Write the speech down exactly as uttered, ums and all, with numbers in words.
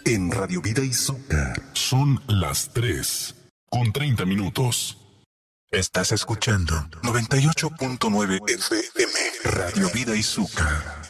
en Radio Vida y Azúcar. Son las tres con treinta minutos. Estás escuchando noventa y ocho punto nueve F M, Radio Vida y Azúcar.